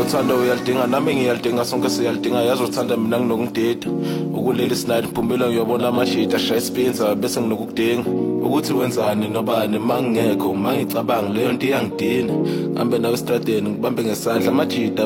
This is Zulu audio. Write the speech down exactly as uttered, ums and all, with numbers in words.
uthanda uyalidinga nami ngiyalidinga sonke siyalidinga yazi uthanda mina nginokungidida ukuleli snight phumela ngiyobona amashita shaya spinza bese nginokukudinga ukuthi wenzani nobani mangekho mangicabanga leyo nto iyangidina ngambe nawe estradeni ngibambe ngesandla amajita